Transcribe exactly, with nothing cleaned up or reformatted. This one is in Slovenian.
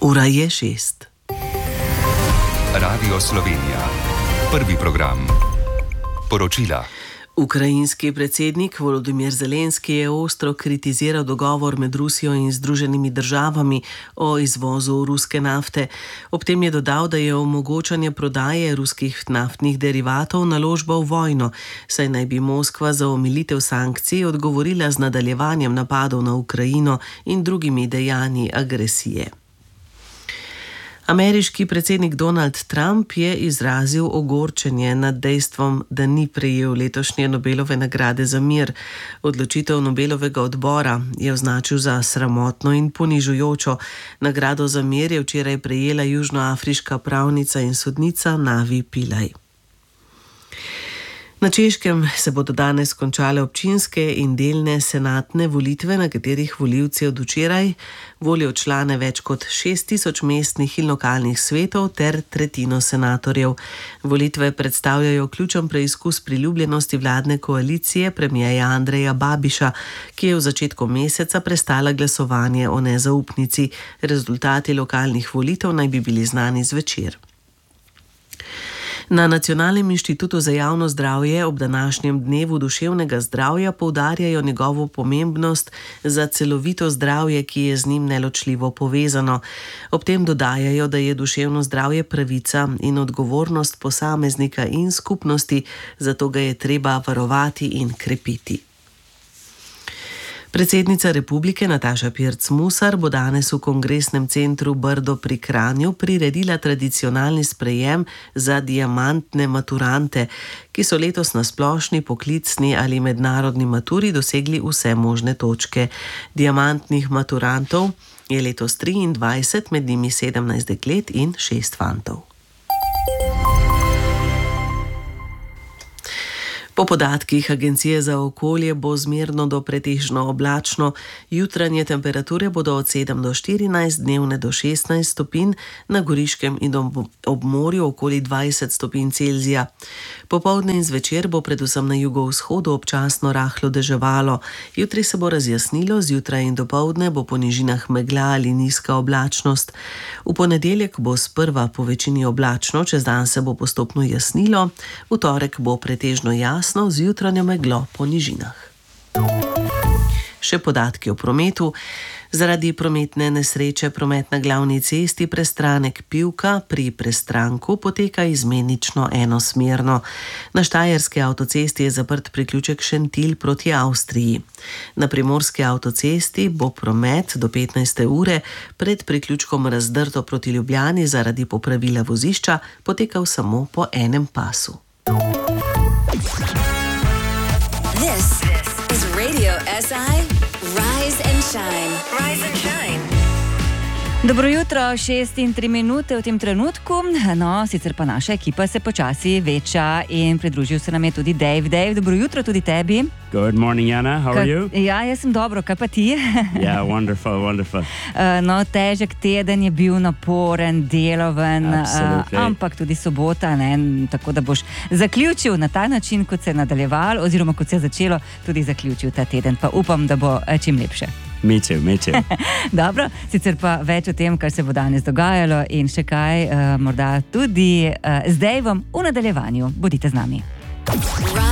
Ura je šest. Radio Slovenija. Prvi program. Poročila. Ukrajinski predsednik Volodymyr Zelenski je ostro kritiziral dogovor med Rusijo in Združenimi državami o izvozu ruske nafte. Ob tem je dodal, da je omogočanje prodaje ruskih naftnih derivatov naložba v vojno, saj naj bi Moskva za omilitev sankcij odgovorila z nadaljevanjem napadov na Ukrajino in drugimi dejanji agresije. Ameriški predsednik Donald Trump je izrazil ogorčenje nad dejstvom, da ni prejel letošnje Nobelove nagrade za mir. Odločitev Nobelovega odbora je označil za sramotno in ponižujočo. Nagrado za mir je včeraj prejela južnoafriška pravnica in sodnica Navi Pillay. Na Češkem se bodo danes končale občinske in delne senatne volitve, na katerih volivci od včeraj volijo člane več kot šest tisoč mestnih in lokalnih svetov ter tretjino senatorjev. Volitve predstavljajo ključen preizkus priljubljenosti vladne koalicije premierja Andreja Babiša, ki je v začetku meseca prestala glasovanje o nezaupnici. Rezultati lokalnih volitev naj bi bili znani zvečer. Na Nacionalnem inštitutu za javno zdravje ob današnjem dnevu duševnega zdravja poudarjajo njegovo pomembnost za celovito zdravje, ki je z njim neločljivo povezano. Ob tem dodajajo, da je duševno zdravje pravica in odgovornost posameznika in skupnosti, zato ga je treba varovati in krepiti. Predsednica republike Nataša Pirc Musar bo danes v kongresnem centru Brdo pri Kranju priredila tradicionalni sprejem za diamantne maturante, ki so letos na splošni, poklicni ali mednarodni maturi dosegli vse možne točke. Diamantnih maturantov je letos triindvajset, med njimi sedemnajst deklet in šest fantov. Po podatkih Agencije za okolje bo zmerno do pretežno oblačno, jutranje temperature bodo od sedem do štirinajst, dnevne do šestnajst stopinj, na Goriškem in ob morju okoli dvajset stopinj Celzija. Popoldne in zvečer bo predvsem na jugovzhodu občasno rahlo deževalo. Jutri se bo razjasnilo, zjutraj in dopoldne bo po nižinah megla ali nizka oblačnost. V ponedeljek bo sprva po večini oblačno, čez dan se bo postopno jasnilo, v torek bo pretežno jasno, z jutranjo meglo po nižinah. Še podatki o prometu. Zaradi prometne nesreče promet na glavni cesti Prestranek Pivka pri Prestranku poteka izmenično enosmerno. Na štajerski avtocesti je zaprt priključek Šentilj proti Avstriji. Na primorski avtocesti bo promet do petnajste ure pred priključkom Razdrto proti Ljubljani zaradi popravila vozišča potekal samo po enem pasu. This is Radio S I, Rise and Shine. Rise and Shine. Dobro jutro, šest in tri minute v tem trenutku, no, sicer pa naša ekipa se počasi veča in pridružil se nam je tudi Dave. Dave, dobro jutro tudi tebi. Good morning, Jana. How Ka- are you? Ja, jaz sem dobro, kaj pa ti? Yeah, wonderful, wonderful. Uh, no, težek teden je bil, naporen, deloven, uh, ampak tudi sobota, ne, tako da boš zaključil na ta način, kot se je nadaljeval, oziroma kot se je začelo, tudi zaključil ta teden, pa upam, da bo čim lepše. Me too, me too. Dobro, sicer pa več o tem, kar se bo danes dogajalo in še kaj, uh, morda tudi uh, z Daveom v nadaljevanju. Bodite z nami.